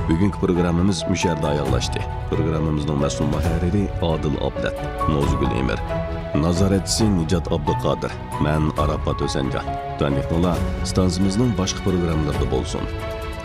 Bugungi programmamiz musharda oyoqlashdi. Programmamizning mas'ul muharriri Odil Ablat, Nozgul Emir, nazoratchisi Nijat Abduqodir, men Arafat O'sanjon. Tanishinglar, stansiyamizning boshqa programmalarida bo'lsin.